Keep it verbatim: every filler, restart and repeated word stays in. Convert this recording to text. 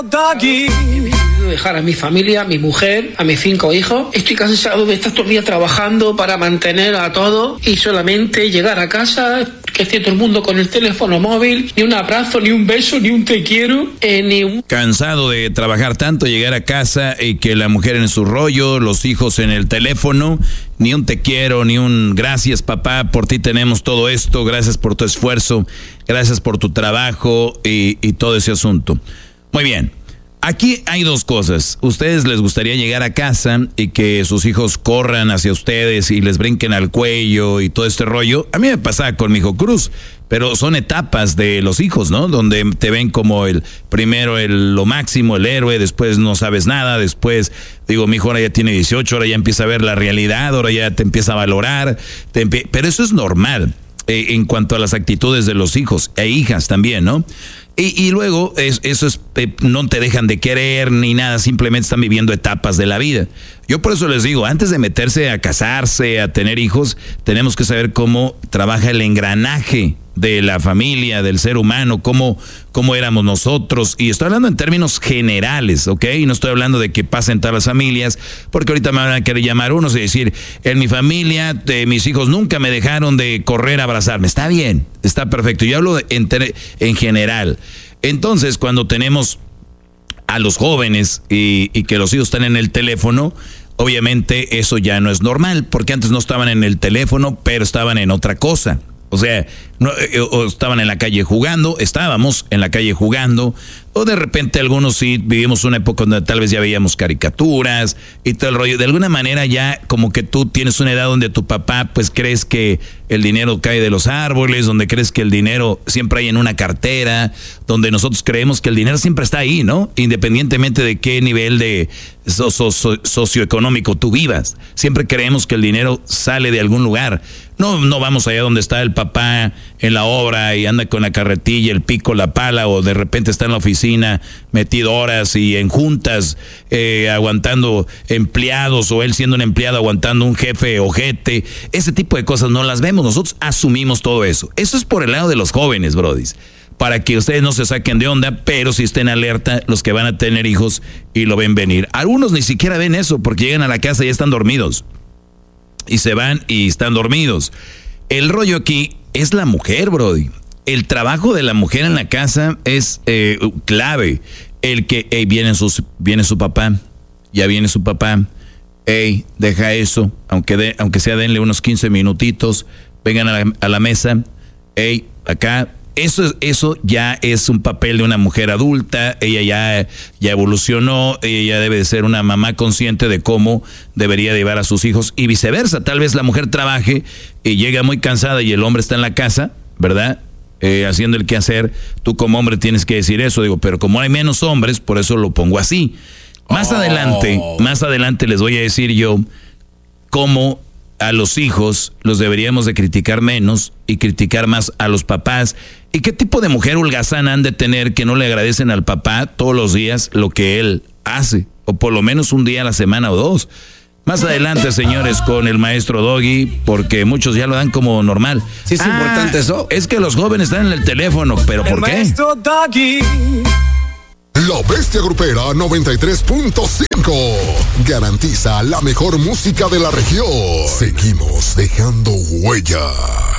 Dejar a mi familia, a mi mujer, a mis cinco hijos. Estoy cansado de estar todo el día trabajando para mantener a todos y solamente llegar a casa, que esté todo el mundo con el teléfono móvil, ni un abrazo, ni un beso, ni un te quiero, eh, ni un... Cansado de trabajar tanto, llegar a casa y que la mujer en su rollo, los hijos en el teléfono, ni un te quiero, ni un gracias papá, por ti tenemos todo esto, gracias por tu esfuerzo, gracias por tu trabajo y, y todo ese asunto. Muy bien. Aquí hay dos cosas. ¿Ustedes les gustaría llegar a casa y que sus hijos corran hacia ustedes y les brinquen al cuello y todo este rollo? A mí me pasaba con mi hijo Cruz, pero son etapas de los hijos, ¿no? Donde te ven como el primero, el, lo máximo, el héroe, después no sabes nada, después, digo, mi hijo ahora ya tiene dieciocho, ahora ya empieza a ver la realidad, ahora ya te empieza a valorar, te empie- pero eso es normal eh, en cuanto a las actitudes de los hijos e hijas también, ¿no? Y, y luego es, eso es, eh, no te dejan de querer ni nada, simplemente están viviendo etapas de la vida. Yo por eso les digo, antes de meterse a casarse, a tener hijos, tenemos que saber cómo trabaja el engranaje de la familia, del ser humano, cómo, cómo éramos nosotros. Y estoy hablando en términos generales, ¿ok? Y no estoy hablando de que pasen todas las familias, porque ahorita me van a querer llamar unos y decir, en mi familia, de, mis hijos nunca me dejaron de correr a abrazarme. Está bien, está perfecto. Yo hablo en, ter- en general. Entonces, cuando tenemos a los jóvenes y, y que los hijos están en el teléfono, obviamente eso ya no es normal, porque antes no estaban en el teléfono, pero estaban en otra cosa. O sea, no, o estaban en la calle jugando, estábamos en la calle jugando, o de repente algunos sí vivimos una época donde tal vez ya veíamos caricaturas y todo el rollo. De alguna manera ya como que tú tienes una edad donde tu papá pues crees que el dinero cae de los árboles, donde crees que el dinero siempre hay en una cartera, donde nosotros creemos que el dinero siempre está ahí, ¿no? Independientemente de qué nivel de so, so, so, socioeconómico tú vivas, siempre creemos que el dinero sale de algún lugar. No, no vamos allá donde está el papá en la obra y anda con la carretilla, el pico, la pala, o de repente está en la oficina metido horas y en juntas eh, aguantando empleados, o él siendo un empleado aguantando un jefe ojete. Ese tipo de cosas no las vemos, nosotros asumimos todo eso. Eso es por el lado de los jóvenes, brodis, para que ustedes no se saquen de onda, pero si estén alerta los que van a tener hijos y lo ven venir. Algunos ni siquiera ven eso porque llegan a la casa y ya están dormidos. Y se van y están dormidos. El rollo aquí es la mujer, brody. El trabajo de la mujer en la casa es eh, clave. El que, hey, viene, sus, viene su papá, ya viene su papá, hey, deja eso, aunque, de, aunque sea denle unos quince minutitos, vengan a la, a la mesa, hey, acá. Eso, eso ya es un papel de una mujer adulta, ella ya, ya evolucionó, ella ya debe de ser una mamá consciente de cómo debería llevar a sus hijos y viceversa. Tal vez la mujer trabaje y llega muy cansada y el hombre está en la casa, ¿verdad? Eh, haciendo el quehacer, tú como hombre tienes que decir eso, digo, pero como hay menos hombres, por eso lo pongo así. Más oh. adelante, más adelante les voy a decir yo cómo a los hijos los deberíamos de criticar menos y criticar más a los papás. ¿Y qué tipo de mujer holgazana han de tener que no le agradecen al papá todos los días lo que él hace? O por lo menos un día a la semana o dos. Más adelante, señores, con el maestro Doggy, porque muchos ya lo dan como normal. Sí, es ah, importante eso. Es que los jóvenes están en el teléfono, ¿pero por qué? Maestro Doggy. La Bestia Grupera noventa y tres punto cinco garantiza la mejor música de la región. Seguimos dejando huella.